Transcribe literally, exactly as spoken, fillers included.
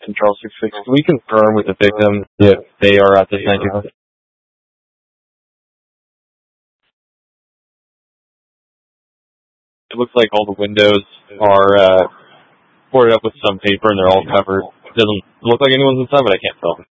Control six six, can we confirm with the victim if they are at the center? It looks like all the windows are uh, boarded up with some paper and they're all covered. It doesn't look like anyone's inside, but I can't tell.